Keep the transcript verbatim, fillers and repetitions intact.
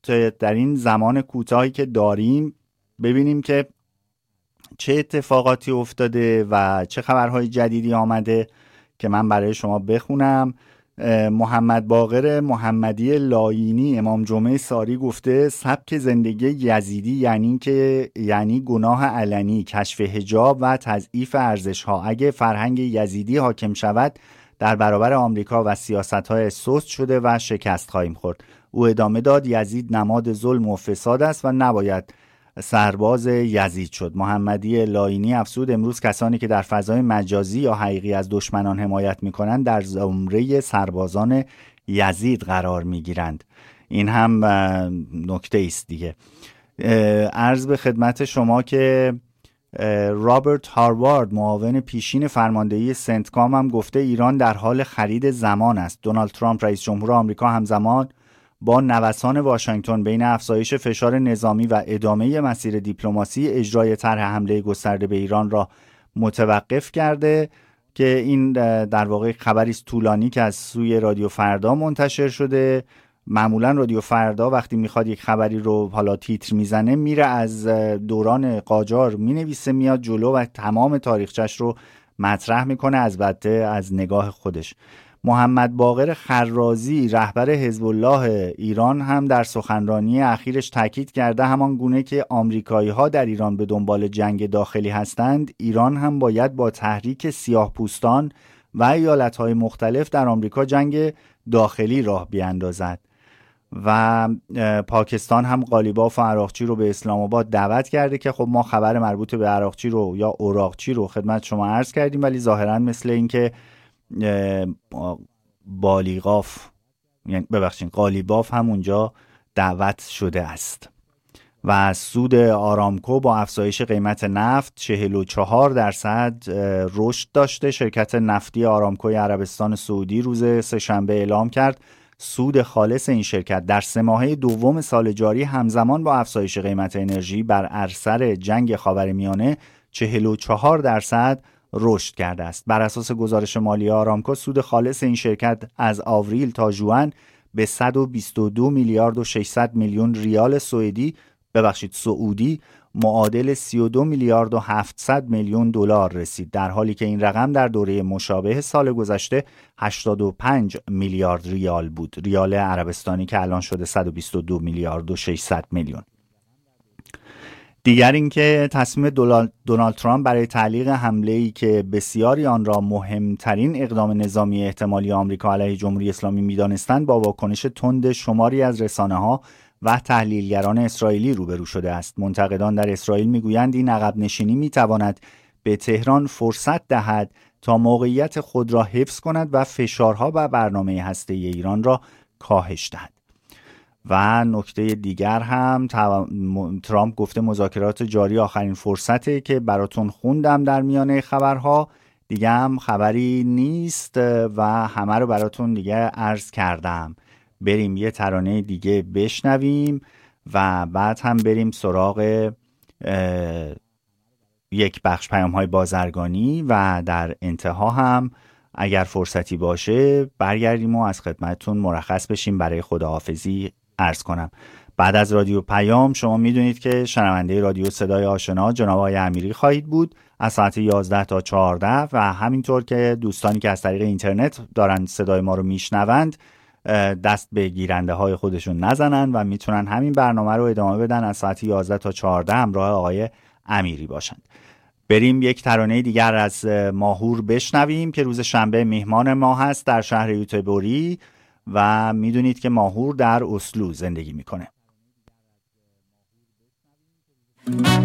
در این زمان کوتاهی که داریم ببینیم که چه اتفاقاتی افتاده و چه خبرهای جدیدی آمده که من برای شما بخونم. محمد باقر محمدی لاینی امام جمعه ساری گفته سبک زندگی یزیدی یعنی که یعنی گناه علنی، کشف حجاب و تضعیف ارزش‌ها. اگه فرهنگ یزیدی حاکم شود در برابر آمریکا و سیاست‌های سست شده و شکست خواهیم خورد. او ادامه داد یزید نماد ظلم و فساد است و نباید سرباز یزید شد. محمدی لاینی افزود امروز کسانی که در فضای مجازی یا حقیقی از دشمنان حمایت می‌کنند در زمره سربازان یزید قرار می‌گیرند. این هم نکته است دیگه. عرض به خدمت شما که رابرت هاروارد معاون پیشین فرماندهی سنتکام هم گفته ایران در حال خرید زمان است. دونالد ترامپ رئیس جمهور آمریکا همزمان با نوسان واشنگتن بین افزایش فشار نظامی و ادامه مسیر دیپلماسی اجرای طرح حمله گسترده به ایران را متوقف کرده که این در واقع خبری است طولانی که از سوی رادیو فردا منتشر شده. معمولا رادیو فردا وقتی میخواد یک خبری رو حالا تیتر میزنه میره از دوران قاجار مینویسه میاد جلو و تمام تاریخچش رو مطرح میکنه از البته از نگاه خودش. محمد باقر خرازی رهبر حزب الله ایران هم در سخنرانی اخیرش تاکید کرده همان گونه که آمریکایی‌ها در ایران به دنبال جنگ داخلی هستند، ایران هم باید با تحریک سیاه‌پوستان و ایالت‌های مختلف در آمریکا جنگ داخلی راه بیاندازد. و پاکستان هم قالیباف و عراقچی رو به اسلام آباد دعوت کرده که خب ما خبر مربوط به عراقچی رو یا اوراقچی رو خدمت شما عرض کردیم، ولی ظاهرا مثل این که بالیغاف یعنی ببخشید قالیباف هم اونجا دعوت شده است. و سود آرامکو با افزایش قیمت نفت چهل و چهار درصد رشد داشته. شرکت نفتی آرامکوی عربستان سعودی روز سه‌شنبه اعلام کرد سود خالص این شرکت در سه ماهه دوم سال جاری همزمان با افزایش قیمت انرژی بر اثر جنگ خاورمیانه چهل و چهار درصد رشد کرده است. بر اساس گزارش مالی آرامکو سود خالص این شرکت از آوریل تا ژوئن به صد و بیست و دو میلیارد و ششصد میلیون ریال سعودی ببخشید سعودی معادل سی و دو میلیارد و هفتصد میلیون دلار رسید، در حالی که این رقم در دوره مشابه سال گذشته هشتاد و پنج میلیارد ریال بود، ریال عربستانی که الان شده صد و بیست و دو میلیارد و ششصد میلیون. دیگر اینکه تصمیم دونالد ترامپ برای تعلیق حمله‌ای که بسیاری آن را مهمترین اقدام نظامی احتمالی آمریکا علیه جمهوری اسلامی می‌دانستند با واکنش تند شماری از رسانه‌ها و تحلیلگران اسرائیلی روبرو شده است. منتقدان در اسرائیل میگویند این عقب نشینی میتواند به تهران فرصت دهد تا موقعیت خود را حفظ کند و فشارها بر برنامه هسته‌ای ایران را کاهش دهد. و نکته دیگر هم ترامپ گفته مذاکرات جاری آخرین فرصته که براتون خوندم در میانه خبرها، دیگه هم خبری نیست و همه رو براتون دیگه عرض کردم. بریم یه ترانه دیگه بشنویم و بعد هم بریم سراغ یک بخش پیام های بازرگانی و در انتها هم اگر فرصتی باشه برگردیم و از خدمتتون مرخص بشیم برای خداحافظی عرض کنم. بعد از رادیو پیام شما میدونید که شنونده رادیو صدای آشنا جناب آقای امیری خواهید بود از ساعت یازده تا چهارده و همینطور که دوستانی که از طریق اینترنت دارن صدای ما رو میشنوند دست به گیرنده های خودشون نزنن و میتونن همین برنامه رو ادامه بدن از ساعت یازده تا چهارده همراه آقای امیری باشند. بریم یک ترانه دیگر از ماهور بشنویم که روز شنبه میهمان ما هست در شهر یوتبوری و میدونید که ماهور در اسلو زندگی میکنه.